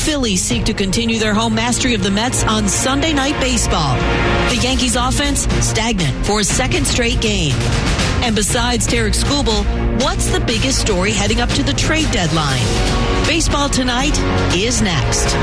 Phillies seek to continue their home mastery of the Mets on Sunday Night Baseball. The Yankees offense stagnant for a second straight game. And besides Tarek Skubal, what's the biggest story heading up to the trade deadline? Baseball Tonight is next.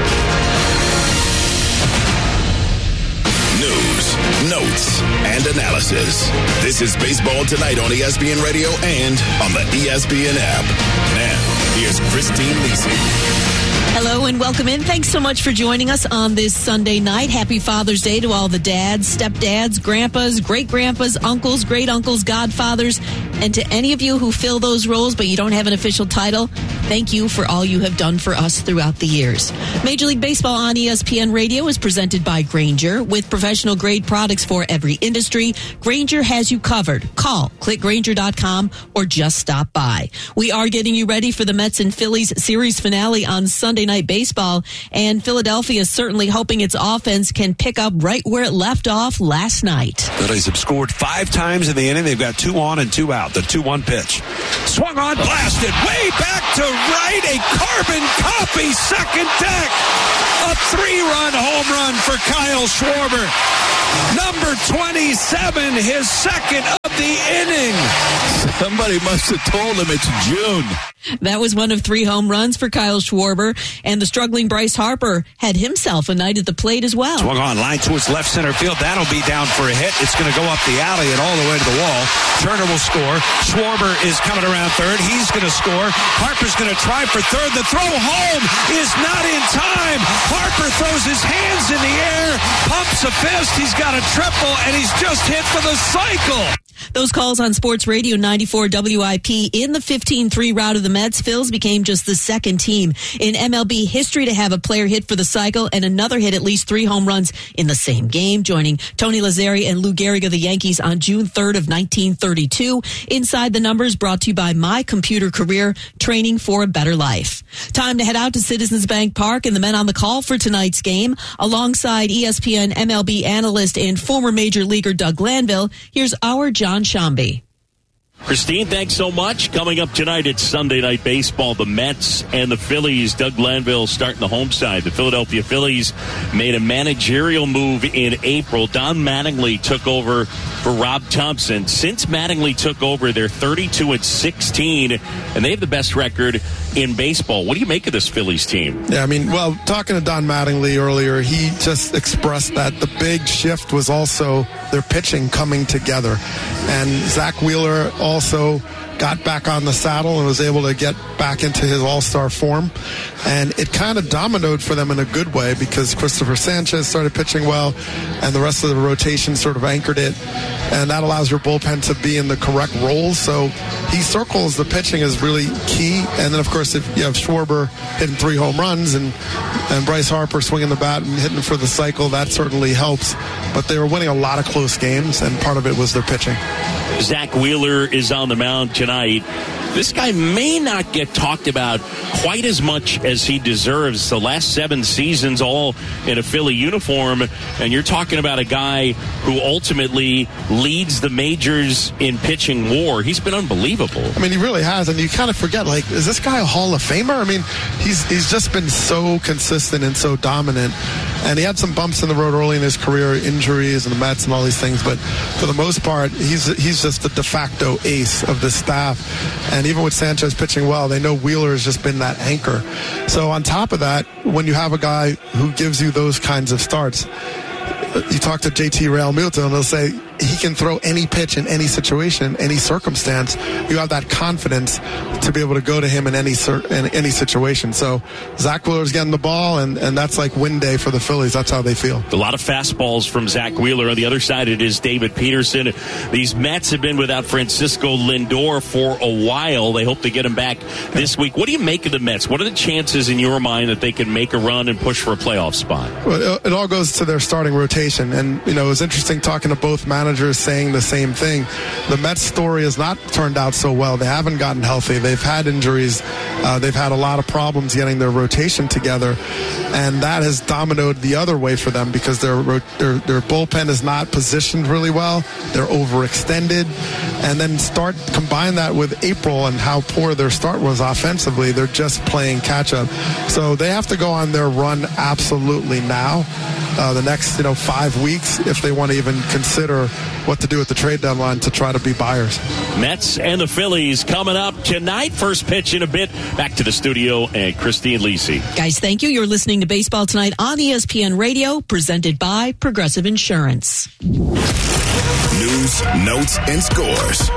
News, notes, and analysis. This is Baseball Tonight on ESPN Radio and on the ESPN app. Now, here's Christine Lisi. Hello and welcome in. Thanks so much for joining us on this Sunday night. Happy Father's Day to all the dads, stepdads, grandpas, great-grandpas, uncles, great-uncles, godfathers, and to any of you who fill those roles but you don't have an official title, thank you for all you have done for us throughout the years. Major League Baseball on ESPN Radio is presented by Grainger. With professional-grade products for every industry, Grainger has you covered. Call, click Grainger.com, or just stop by. We are getting you ready for the Mets and Phillies series finale on Sunday Night Baseball, and Philadelphia is certainly hoping its offense can pick up right where it left off last night. Phillies have scored 5 times in the inning. They've got 2 on and 2 out. The 2-1 pitch. Swung on, blasted way back to right. A carbon copy second deck. A 3-run home run for Kyle Schwarber. Number 27, his second of the inning. Somebody must have told him it's June. That was one of 3 home runs for Kyle Schwarber, and the struggling Bryce Harper had himself a night at the plate as well. Swung on, line towards left center field. That'll be down for a hit. It's going to go up the alley and all the way to the wall. Turner will score. Schwarber is coming around third. He's going to score. Harper's going to try for third. The throw home is not in time. Harper throws his hands in the air, pumps a fist. He's got a triple, and he's just hit for the cycle. Those calls on Sports Radio 94 WIP in the 15-3 rout of the Mets. Phils became just the second team in MLB history to have a player hit for the cycle and another hit at least 3 home runs in the same game, joining Tony Lazzeri and Lou Gehrig of the Yankees on June 3rd of 1932. Inside the Numbers brought to you by My Computer Career, training for a better life. Time to head out to Citizens Bank Park and the men on the call for tonight's game. Alongside ESPN MLB analyst and former Major Leaguer Doug Glanville, here's our John Shambi. Christine, thanks so much. Coming up tonight, it's Sunday Night Baseball. The Mets and the Phillies. Doug Glanville starting the home side. The Philadelphia Phillies made a managerial move in April. Don Mattingly took over for Rob Thompson. Since Mattingly took over, they're 32-16, and they have the best record in baseball. What do you make of this Phillies team? Yeah, talking to Don Mattingly earlier, he just expressed that the big shift was also their pitching coming together. And Zach Wheeler also got back on the saddle and was able to get back into his all-star form. And it kind of dominoed for them in a good way because Christopher Sanchez started pitching well and the rest of the rotation sort of anchored it. And that allows your bullpen to be in the correct roles. So he circles the pitching is really key. And then, of course, if you have Schwarber hitting 3 home runs and Bryce Harper swinging the bat and hitting for the cycle, that certainly helps. But they were winning a lot of close games, and part of it was their pitching. Zach Wheeler is on the mound tonight. This guy may not get talked about quite as much as he deserves. The last 7 seasons all in a Philly uniform, and you're talking about a guy who ultimately leads the majors in pitching WAR. He's been unbelievable. He really has, and you kind of forget, is this guy a Hall of Famer? He's just been so consistent and so dominant, and he had some bumps in the road early in his career, injuries and the Mets and all these things, but for the most part, he's just the de facto ace of the staff. And even with Sanchez pitching well, they know Wheeler has just been that anchor. So on top of that, when you have a guy who gives you those kinds of starts, you talk to JT Realmuto and they'll say he can throw any pitch in any situation, any circumstance. You have that confidence to be able to go to him in any situation. So Zach Wheeler's getting the ball, and that's like win day for the Phillies. That's how they feel. A lot of fastballs from Zach Wheeler. On the other side, it is David Peterson. These Mets have been without Francisco Lindor for a while. They hope to get him back this week. What do you make of the Mets? What are the chances in your mind that they can make a run and push for a playoff spot? Well, it all goes to their starting rotation. And, it was interesting talking to both managers managers saying the same thing. The Mets story has not turned out so well. They haven't gotten healthy. They've had injuries. They've had a lot of problems getting their rotation together, and that has dominoed the other way for them because their bullpen is not positioned really well. They're overextended, and then combine that with April and how poor their start was offensively. They're just playing catch up. So they have to go on their run absolutely now. The next 5 weeks, if they want to even consider what to do at the trade deadline to try to be buyers. Mets and the Phillies coming up tonight. First pitch in a bit. Back to the studio and Christine Lisi. Guys, thank you. You're listening to Baseball Tonight on ESPN Radio, presented by Progressive Insurance. News, notes, and scores.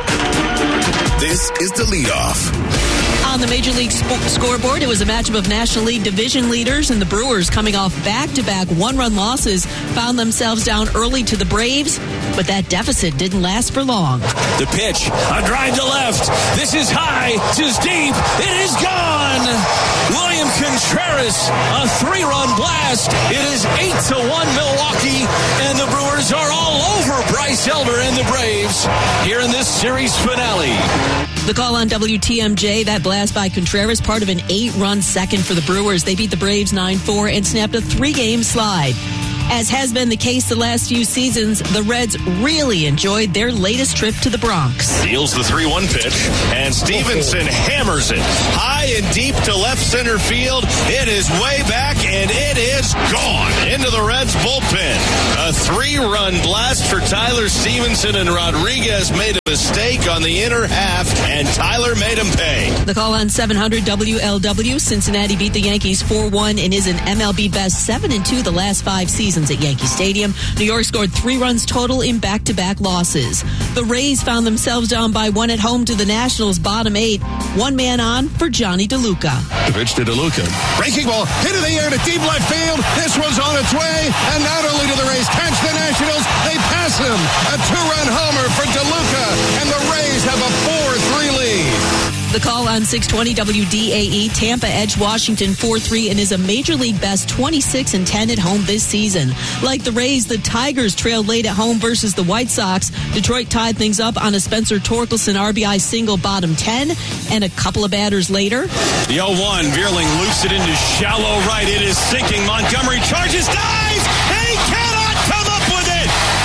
This is the leadoff. On the Major League scoreboard, it was a matchup of National League division leaders, and the Brewers, coming off back-to-back one-run losses, found themselves down early to the Braves, but that deficit didn't last for long. The pitch, a drive to left. This is high, this is deep, it is gone! William Contreras, a 3-run blast. It is 8-1 Milwaukee, and the Brewers are all over Bryce Elder and the Braves here in this series finale. The call on WTMJ, that blast by Contreras, part of an 8-run second for the Brewers. They beat the Braves 9-4 and snapped a 3-game slide. As has been the case the last few seasons, the Reds really enjoyed their latest trip to the Bronx. Deals the 3-1 pitch, and Stevenson hammers it high and deep to left center field. It is way back, and it is gone into the Reds bullpen. A 3-run blast for Tyler Stevenson, and Rodriguez made a mistake on the inner half, and Tyler made him pay. The call on 700 WLW. Cincinnati beat the Yankees 4-1 and is an MLB best 7-2 the last 5 seasons at Yankee Stadium. New York scored 3 runs total in back-to-back losses. The Rays found themselves down by 1 at home to the Nationals, bottom 8. 1 man on for Johnny DeLuca. The pitch to DeLuca. Breaking ball hit in the air to deep left field. This one's on its way, and not only do the Rays catch the Nationals, they pass him. A 2-run homer for DeLuca, and the Rays have a 4-3 lead. The call on 620 WDAE. Tampa edged Washington 4-3 and is a Major League best 26-10 at home this season. Like the Rays, the Tigers trailed late at home versus the White Sox. Detroit tied things up on a Spencer Torkelson RBI single, bottom 10, and a couple of batters later. The 0-1, Vierling loops it into shallow right. It is sinking. Montgomery charges, dives, and he cannot come up with it.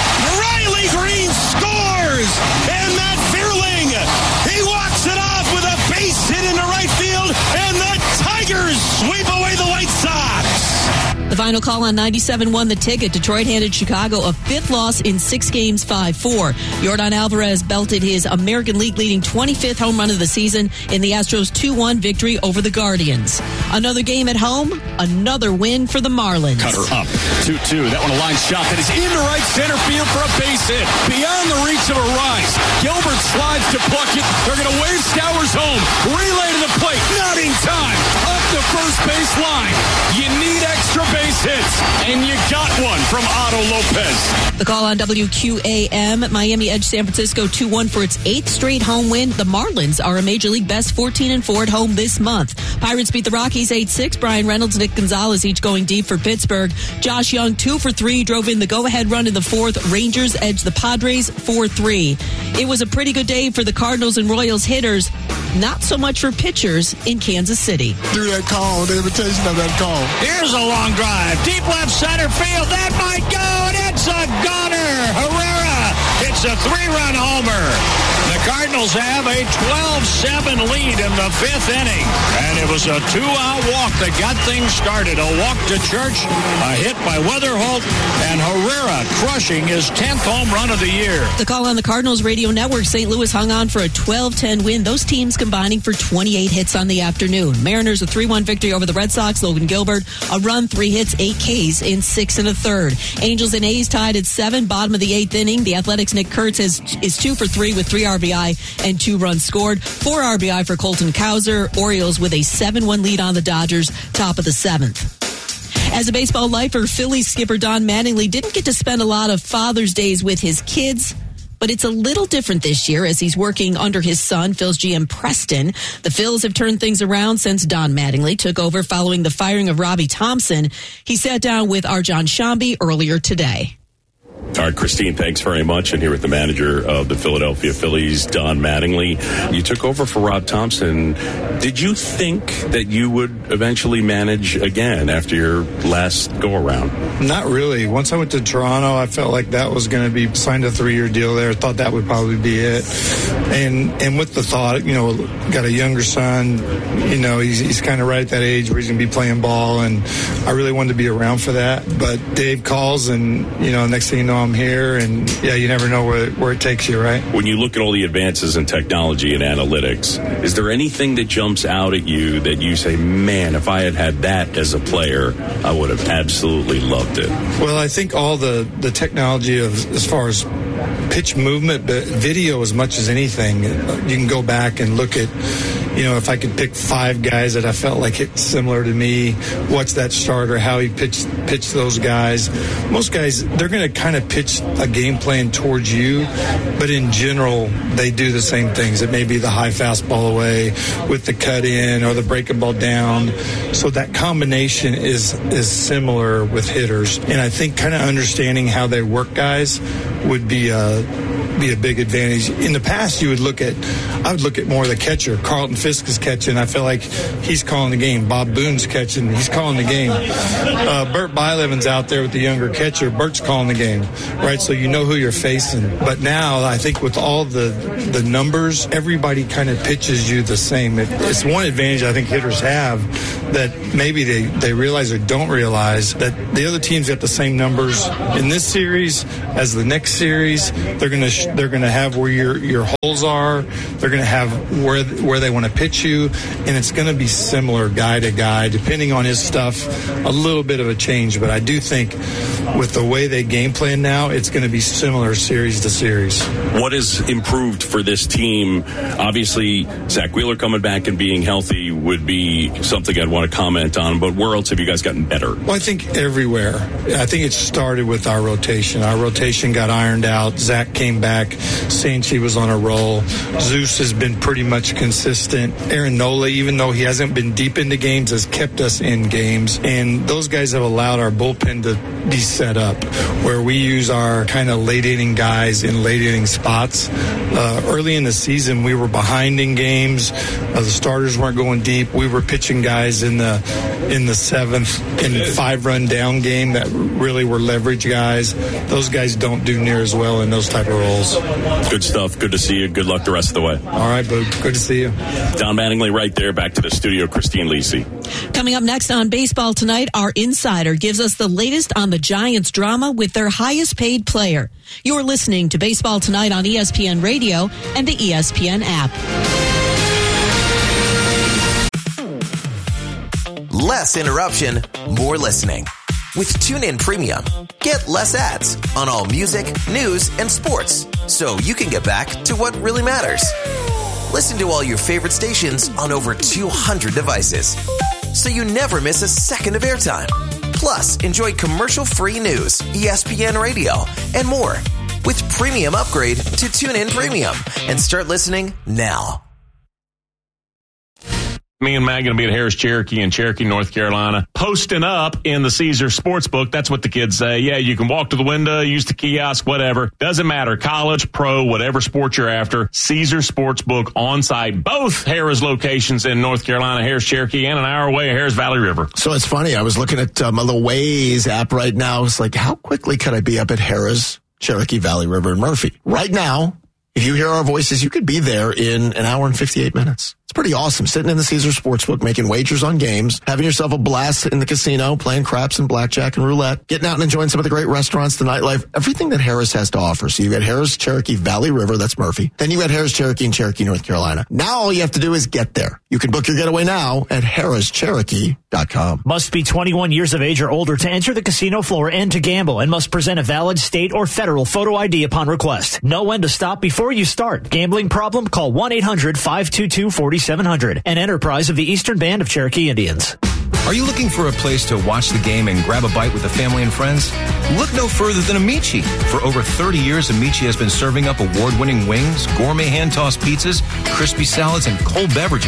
Riley Green scores, and Matt Vierling, he walks it off with a base hit into right field, and the Tigers sweep away the White Sox. The final call on 97-1 The Ticket. Detroit handed Chicago a 5th loss in 6 games, 5-4. Yordan Alvarez belted his American League leading 25th home run of the season in the Astros 2-1 victory over the Guardians. Another game at home, another win for the Marlins. Cutter up, 2-2. That one a line shot that is into right center field for a base hit. Beyond the reach of a rise. Gilbert slides to Pluckett. They're going to wave Stowers home. Relay to the plate. Not in time. Up the first base line. You need extra base hits, and you got one from Otto Lopez. The call on WQAM. Miami edged San Francisco 2-1 for its 8th straight home win. The Marlins are a Major League best 14-4 at home this month. Pirates beat the Rockies 8-6. Brian Reynolds, Nick Gonzalez each going deep for Pittsburgh. Josh Young 2 for 3 drove in the go-ahead run in the 4th. Rangers edged the Padres 4-3. It was a pretty good day for the Cardinals and Royals hitters. Not so much for pitchers in Kansas City. Through that call, the invitation of that call. Here's a long drive. Deep left center field. That might go, and it's a goner. Herrera. It's a 3-run homer. The Cardinals have a 12-7 lead in the 5th inning. And it was a 2-out walk that got things started. A walk to Church, a hit by Weatherholt, and Herrera crushing his 10th home run of the year. The call on the Cardinals radio network. St. Louis hung on for a 12-10 win. Those teams combining for 28 hits on the afternoon. Mariners a 3-1 victory over the Red Sox. Logan Gilbert, a run, 3 hits, 8 Ks in 6 1/3. Angels and A's tied at 7, bottom of the 8th inning. The Athletics' Nick Kurtz is 2 for 3 with 3 RBI and 2 runs scored. 4 RBI for Colton Cowser. Orioles with a 7-1 lead on the Dodgers, top of the 7th. As a baseball lifer, Phillies skipper Don Mattingly didn't get to spend a lot of Father's Days with his kids, but it's a little different this year as he's working under his son, Phil's GM Preston. The Phils have turned things around since Don Mattingly took over following the firing of Robbie Thompson. He sat down with Arjan Shambi earlier today. All right, Christine, thanks very much. And here with the manager of the Philadelphia Phillies, Don Mattingly. You took over for Rob Thompson. Did you think that you would eventually manage again after your last go-around? Not really. Once I went to Toronto, I felt like that was going to be signed a 3-year deal there. Thought that would probably be it. And with the thought, got a younger son, he's kind of right at that age where he's going to be playing ball, and I really wanted to be around for that. But Dave calls, and, next thing you know, I'm here, and you never know where it takes you, right? When you look at all the advances in technology and analytics, is there anything that jumps out at you that you say, man, if I had that as a player, I would have absolutely loved it? Well, I think all the technology of as far as pitch movement, but video as much as anything, you can go back and look at, if I could pick 5 guys that I felt like hit similar to me, what's that starter, how he pitched those guys. Most guys, they're going to kind of pitch a game plan towards you, but in general, they do the same things. It may be the high fastball away with the cut in or the breaking ball down. So that combination is similar with hitters. And I think kind of understanding how they work guys would be a big advantage. In the past, I would look at more of the catcher. Carlton Fisk is catching. I feel like he's calling the game. Bob Boone's catching. He's calling the game. Bert Byleven's out there with the younger catcher. Bert's calling the game, right? So you know who you're facing. But now, I think with all the numbers, everybody kind of pitches you the same. It's one advantage I think hitters have that maybe they realize or don't realize, that the other teams got the same numbers in this series as the next series. They're going to have where your holes are. They're going to have where they want to pitch you, and it's going to be similar guy to guy, depending on his stuff. A little bit of a change, but I do think with the way they game plan now, it's going to be similar series to series. What has improved for this team? Obviously, Zach Wheeler coming back and being healthy would be something I'd want to comment on, but where else have you guys gotten better? Well, I think everywhere. I think it started with our rotation. Our rotation got ironed out. Zach came back. Sanchi was on a roll. Zeus has been pretty much consistent. Aaron Nola, even though he hasn't been deep into games, has kept us in games. And those guys have allowed our bullpen to be set up where we use our kind of late inning guys in late inning spots. Early in the season, we were behind in games. The starters weren't going deep. We were pitching guys in the 7th and 5-run down game that really were leverage guys. Those guys don't do near as well in those type of roles. Good stuff. Good to see you. Good luck the rest of the way. All right, bud. Good to see you. Don Mattingly right there. Back to the studio. Christine Lisi. Coming up next on Baseball Tonight, our insider gives us the latest on the Giants drama with their highest paid player. You're listening to Baseball Tonight on ESPN Radio and the ESPN app. Less interruption, more listening. With TuneIn Premium, get less ads on all music, news, and sports, so you can get back to what really matters. Listen to all your favorite stations on over 200 devices, so you never miss a second of airtime. Plus, enjoy commercial-free news, ESPN Radio, and more. With Premium Upgrade to TuneIn Premium, and start listening now. Me and Matt going to be at Harris Cherokee in Cherokee, North Carolina, posting up in the Caesar Sportsbook. That's what the kids say. Yeah, you can walk to the window, use the kiosk, whatever. Doesn't matter. College, pro, whatever sport you're after. Caesar Sportsbook on site. Both Harris locations in North Carolina, Harris Cherokee, and an hour away, Harris Valley River. So it's funny. I was looking at my little Waze app right now. It's like, how quickly could I be up at Harris, Cherokee, Valley River, and Murphy? Right now, if you hear our voices, you could be there in an hour and 58 minutes. It's pretty awesome. Sitting in the Caesar Sportsbook, making wagers on games, having yourself a blast in the casino, playing craps and blackjack and roulette, getting out and enjoying some of the great restaurants, the nightlife, everything that Harris has to offer. So you got Harris, Cherokee, Valley River, that's Murphy. Then you got Harris, Cherokee, and Cherokee, North Carolina. Now all you have to do is get there. You can book your getaway now at harrischcherokee.com. Must be 21 years of age or older to enter the casino floor and to gamble, and must present a valid state or federal photo ID upon request. Know when to stop before you start. Gambling problem? Call 1-800-522-4700. An enterprise of the Eastern Band of Cherokee Indians. Are you looking for a place to watch the game and grab a bite with the family and friends? Look no further than Amici. For over 30 years, Amici has been serving up award-winning wings, gourmet hand-tossed pizzas, crispy salads, and cold beverages.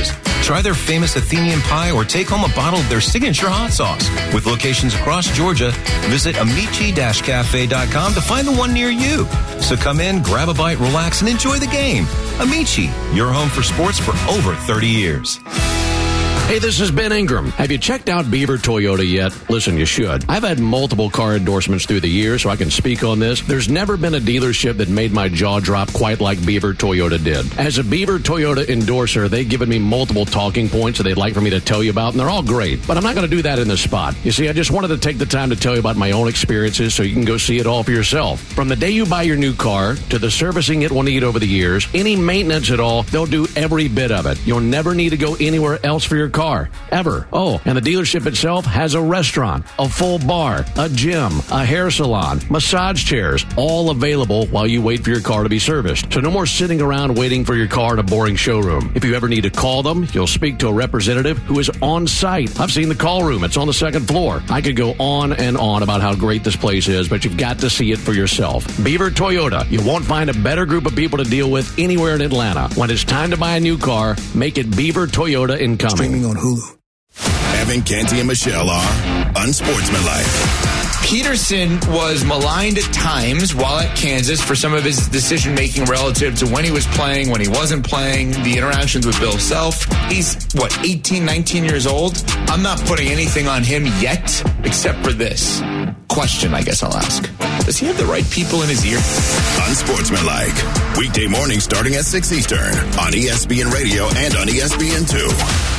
Try their famous Athenian pie or take home a bottle of their signature hot sauce. With locations across Georgia, visit Amici-Cafe.com to find the one near you. So come in, grab a bite, relax, and enjoy the game. Amici, your home for sports for over 30 years. Hey, this is Ben Ingram. Have you checked out Beaver Toyota yet? Listen, you should. I've had multiple car endorsements through the years, so I can speak on this. There's never been a dealership that made my jaw drop quite like Beaver Toyota did. As a Beaver Toyota endorser, they've given me multiple talking points that they'd like for me to tell you about, and they're all great. But I'm not going to do that in this spot. You see, I just wanted to take the time to tell you about my own experiences so you can go see it all for yourself. From the day you buy your new car to the servicing it will need over the years, any maintenance at all, they'll do every bit of it. You'll never need to go anywhere else for your car, ever. Oh, and the dealership itself has a restaurant, a full bar, a gym, a hair salon, massage chairs, all available while you wait for your car to be serviced. So no more sitting around waiting for your car in a boring showroom. If you ever need to call them, you'll speak to a representative who is on site. I've seen the call room. It's on the second floor. I could go on and on about how great this place is, but you've got to see it for yourself. Beaver Toyota. You won't find a better group of people to deal with anywhere in Atlanta. When it's time to buy a new car, make it Beaver Toyota Incoming. Streaming on Hulu. Evan, Canty, and Michelle are unsportsmanlike. Peterson was maligned at times while at Kansas for some of his decision-making relative to when he was playing, when he wasn't playing, the interactions with Bill Self. He's, 18, 19 years old? I'm not putting anything on him yet, except for this question, I guess I'll ask. Does he have the right people in his ear? Unsportsmanlike. Weekday mornings starting at 6 Eastern on ESPN Radio and on ESPN2.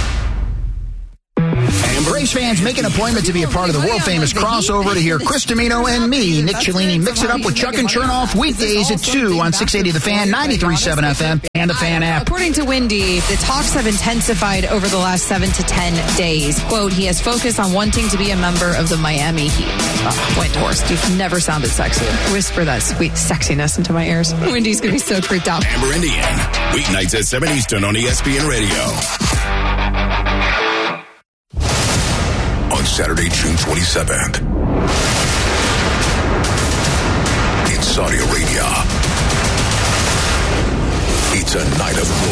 Braves fans, make an appointment to be a part of the world-famous crossover to hear Chris Domino and me, Nick Cellini, mix it up with Chuck and Chernoff weekdays at 2 on 680 The Fan, 93.7 FM, and the Fan app. According to Wendy, the talks have intensified over the last 7 to 10 days. Quote, he has focused on wanting to be a member of the Miami Heat. Windhorst, you've never sounded sexier. Whisper that sweet sexiness into my ears. Wendy's going to be so creeped out. Amber Indian, weeknights at 7 Eastern on ESPN Radio. On Saturday, June 27th, in Saudi Arabia, it's a night of